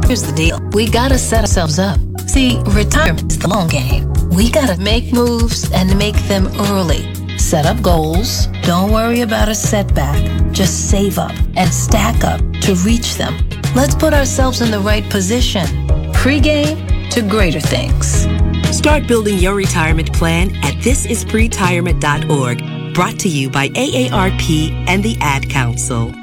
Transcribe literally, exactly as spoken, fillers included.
Here's the deal. We gotta set ourselves up. See, retirement is the long game. We gotta make moves and make them early. Set up goals. Don't worry about a setback. Just save up and stack up to reach them. Let's put ourselves in the right position. Pre-game to greater things. Start building your retirement plan at this is pretirement dot org. Brought to you by A A R P and the Ad Council.